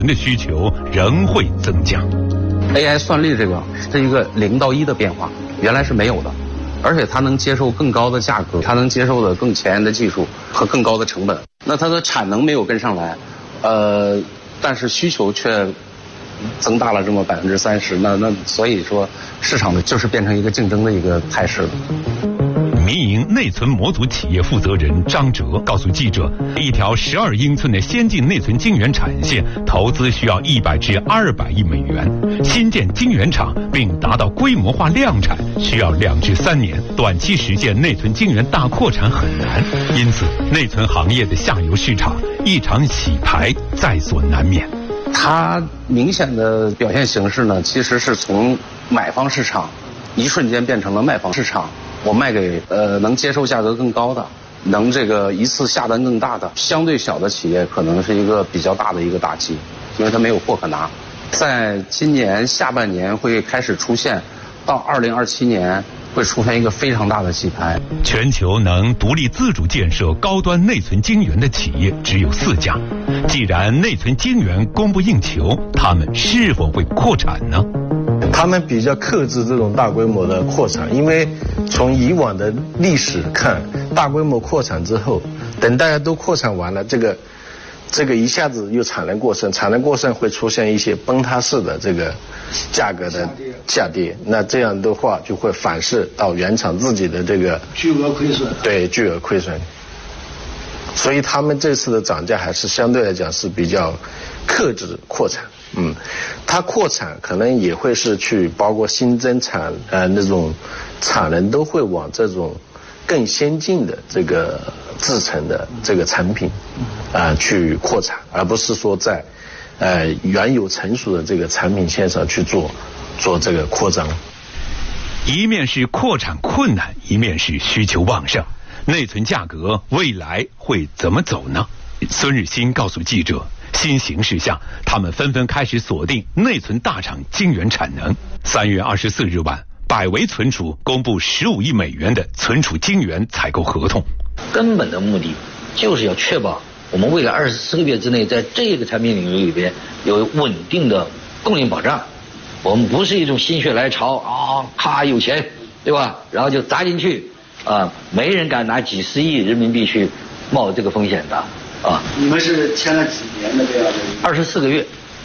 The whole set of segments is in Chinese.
的需求仍会增加。 AI 算力这个是一个0到1的变化，原来是没有的，而且它能接受更高的价格，它能接受的更前沿的技术和更高的成本。那它的产能没有跟上来，但是需求却增大了这么30%，那所以说市场的就是变成一个竞争的一个态势了。 民营内存模组企业负责人张哲告诉记者，一条12英寸的先进内存晶圆产线投资需要100至200亿美元，新建晶圆厂并达到规模化量产需要2至3年，短期实现内存晶圆大扩产很难，因此内存行业的下游市场一场洗牌在所难免。 它明显的表现形式呢，其实是从买方市场一瞬间变成了卖方市场。我卖给能接受价格更高的，能这个一次下单更大的，相对小的企业可能是一个比较大的一个打击，因为它没有货可拿。在今年下半年会开始出现，到2027年会出现一个非常大的洗牌。 全球能独立自主建设高端内存晶圆的企业只有4家，既然内存晶圆供不应求，他们是否会扩产呢？ 他们比较克制这种大规模的扩产，因为从以往的历史看，大规模扩产之后，等大家都扩产完了，这个一下子又产能过剩，产能过剩会出现一些崩塌式的这个价格的下跌，那这样的话就会反噬到原厂自己的这个巨额亏损。 对，巨额亏损。所以他们这次的涨价还是相对来讲是比较克制扩产。它扩产可能也会是去包括新增产那种产能都会往这种更先进的这个制成的这个产品去扩产，而不是说在原有成熟的这个产品线上去做这个扩张。 一面是扩产困难，一面是需求旺盛，内存价格未来会怎么走呢？孙日新告诉记者，新形势下，他们纷纷开始锁定内存大厂晶圆产能。3月24日晚，百维存储公布15亿美元的存储晶圆采购合同。 根本的目的就是要确保我们未来24个月之内，在这个产品领域里边有稳定的供应保障。我们不是一种心血来潮咔有钱，对吧？然后就砸进去没人敢拿几十亿人民币去冒这个风险的。 你们是签了几年的这样的 ？24个月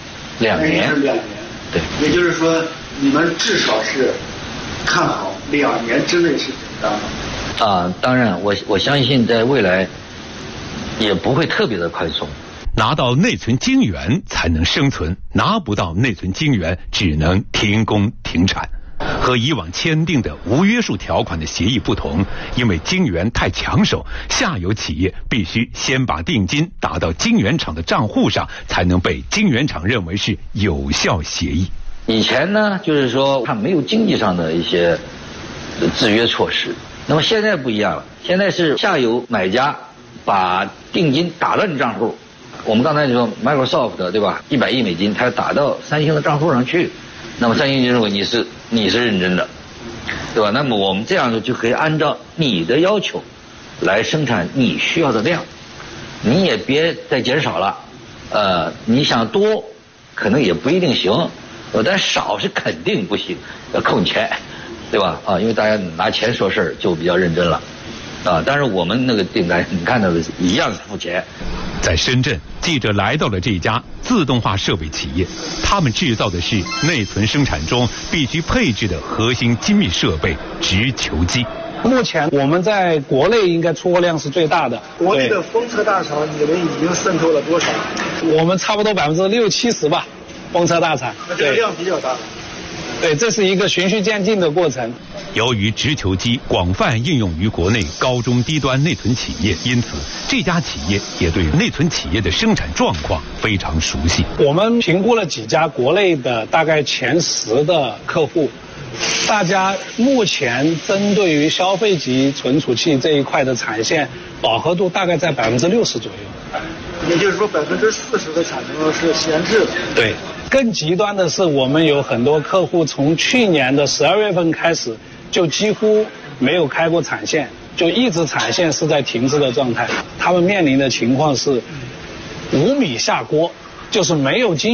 ，2年。 是2年。 对。 也就是说，你们至少是看好2年之内是怎么的？ 当然，我相信在未来也不会特别的宽松。 拿到内存晶圆才能生存，拿不到内存晶圆只能停工停产。和以往签订的无约束条款的协议不同，因为晶圆太抢手，下游企业必须先把定金打到晶圆厂的账户上，才能被晶圆厂认为是有效协议。 以前呢，就是说它没有经济上的一些制约措施，那么现在不一样了，现在是下游买家把定金打到你账户。我们刚才说 Microsoft 对吧，100亿美金，它打到三星的账户上去。那么三星就认为你是认真的，对吧？那么我们这样就可以按照你的要求来生产你需要的量，你也别再减少了。你想多可能也不一定行，但少是肯定不行，要扣你钱，对吧？因为大家拿钱说事儿就比较认真了。但是我们那个订单你看到的一样付钱。 在深圳，记者来到了这家自动化设备企业，他们制造的是内存生产中必须配置的核心精密设备直球机。 目前我们在国内应该出货量是最大的。 国内的封测大厂，你们已经渗透了多少？ 我们差不多60-70%吧，封测大厂。 那这个量比较大。 对，这是一个循序渐进的过程。 由于直球机广泛应用于国内高中低端内存企业，因此这家企业也对内存企业的生产状况非常熟悉。 我们评估了几家国内的大概前10的客户，大家目前针对于消费级存储器这一块的产线饱和度大概在60%左右。 也就是说40%的产能是闲置的。 对。更极端的是，我们有很多客户从去年的12月份开始就几乎没有开过产线，就一直产线是在停滞的状态。他们面临的情况是5米下锅，就是没有经